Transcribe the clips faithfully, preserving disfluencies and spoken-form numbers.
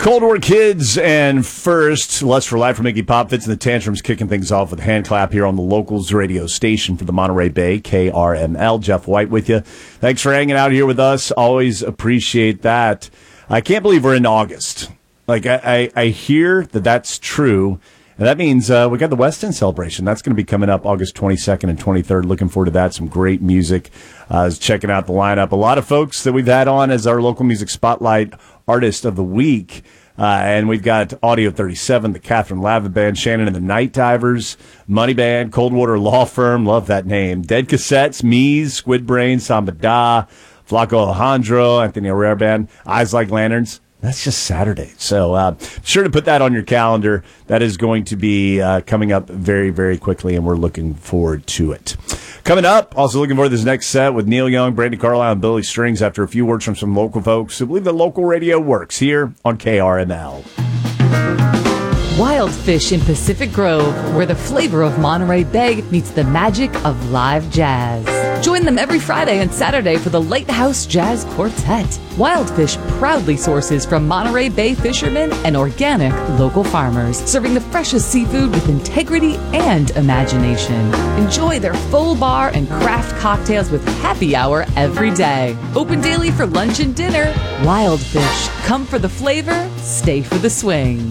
Cold War Kids, and first, Lust for Life from Iggy Pop, Fits and the Tantrums, kicking things off with a hand clap here on the Locals radio station for the Monterey Bay, K R M L. Jeff White with you. Thanks for hanging out here with us. Always appreciate that. I can't believe we're in August. Like, I, I, I hear that that's true, and that means uh, we got the West End celebration. That's going to be coming up August twenty-second and twenty-third. Looking forward to that. Some great music. Uh, I was checking out the lineup. A lot of folks that we've had on as our local music spotlight artist of the week. Uh, and we've got Audio thirty-seven, the Catherine Lavin Band, Shannon and the Night Divers, Money Band, Coldwater Law Firm, love that name, Dead Cassettes, Mies, Squid Brain, Samba Da, Flaco Alejandro, Anthony Herrera Band, Eyes Like Lanterns. That's just Saturday. So uh, sure to put that on your calendar. That is going to be uh, coming up very, very quickly, and we're looking forward to it. Coming up, also looking forward to this next set with Neil Young, Brandy Carlisle, and Billy Strings after a few words from some local folks who believe that local radio works here on K R M L. Wild Fish in Pacific Grove, where the flavor of Monterey Bay meets the magic of live jazz. Join them every Friday and Saturday for the Lighthouse Jazz Quartet. Wild Fish proudly sources from Monterey Bay fishermen and organic local farmers, serving the freshest seafood with integrity and imagination. Enjoy their full bar and craft cocktails with happy hour every day. Open daily for lunch and dinner. Wild Fish. Come for the flavor, stay for the swing.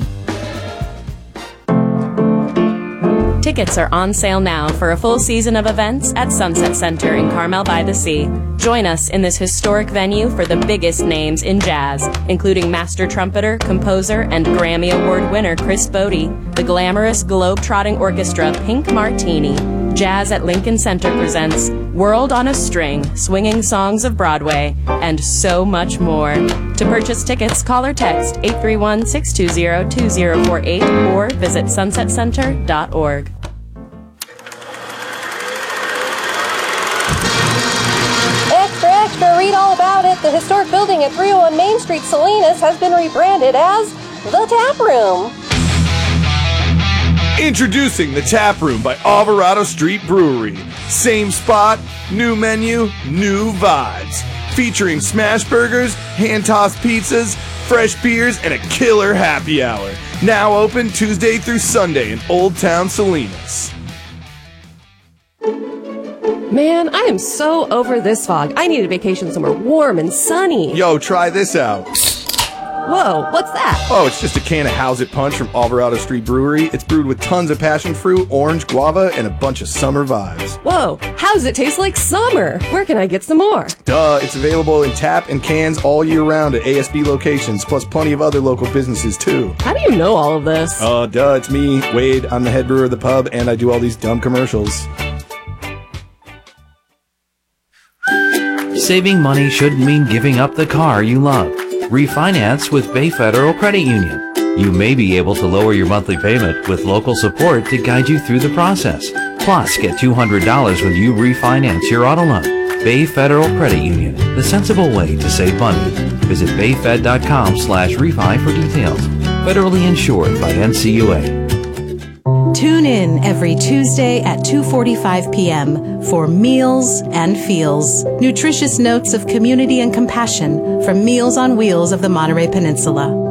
Tickets are on sale now for a full season of events at Sunset Center in Carmel by the Sea. Join us in this historic venue for the biggest names in jazz, including master trumpeter, composer, and Grammy Award winner Chris Bodie, the glamorous globe-trotting orchestra Pink Martini. Jazz at Lincoln Center presents World on a String, Swinging Songs of Broadway, and so much more. To purchase tickets, call or text eight three one, six two zero, two zero four eight or visit sunset center dot org. Extra, extra, read all about it. The historic building at three oh one Main Street, Salinas, has been rebranded as The Tap Room. Introducing The Tap Room by Alvarado Street Brewery. Same spot, new menu, new vibes. Featuring smash burgers, hand-tossed pizzas, fresh beers, and a killer happy hour. Now open Tuesday through Sunday in Old Town Salinas. Man, I am so over this fog. I need a vacation somewhere warm and sunny. Yo, try this out. Whoa, what's that? Oh, it's just a can of How's It Punch from Alvarado Street Brewery. It's brewed with tons of passion fruit, orange, guava, and a bunch of summer vibes. Whoa, how does it taste like summer? Where can I get some more? Duh, it's available in tap and cans all year round at A S B locations, plus plenty of other local businesses, too. How do you know all of this? Uh, duh, it's me, Wade. I'm the head brewer of the pub, and I do all these dumb commercials. Saving money shouldn't mean giving up the car you love. Refinance with Bay Federal Credit Union. You may be able to lower your monthly payment with local support to guide you through the process. Plus, get two hundred dollars when you refinance your auto loan. Bay Federal Credit Union, the sensible way to save money. Visit bayfed.com slash refi for details. Federally insured by N C U A. Tune in every Tuesday at two forty-five p.m. for Meals and Feels, nutritious notes of community and compassion from Meals on Wheels of the Monterey Peninsula.